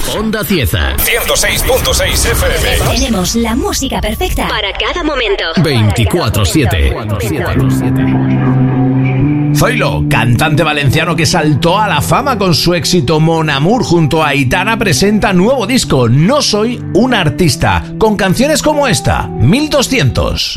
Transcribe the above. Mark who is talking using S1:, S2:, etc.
S1: Onda Cieza.
S2: 106.6 FM.
S3: Tenemos la música perfecta para cada momento.
S1: 24/7.
S4: Zoilo, cantante valenciano que saltó a la fama con su éxito Mon Amour junto a Aitana, presenta nuevo disco, No soy un artista, con canciones como esta, 1200.